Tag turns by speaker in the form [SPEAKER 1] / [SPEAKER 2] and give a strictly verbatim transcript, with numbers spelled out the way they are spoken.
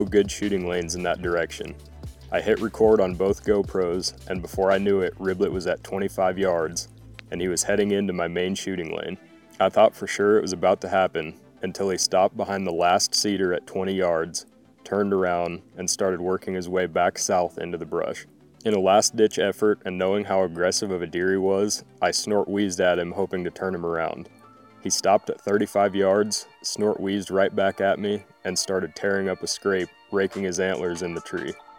[SPEAKER 1] good shooting lanes in that direction. I hit record on both GoPros, and before I knew it, Riblet was at twenty-five yards, and he was heading into my main shooting lane. I thought for sure it was about to happen, until he stopped behind the last cedar at twenty yards, turned around, and started working his way back south into the brush. In a last-ditch effort, and knowing how aggressive of a deer he was, I snort-wheezed at him, hoping to turn him around. He stopped at thirty-five yards, snort-wheezed right back at me, and started tearing up a scrape, raking his antlers in the tree.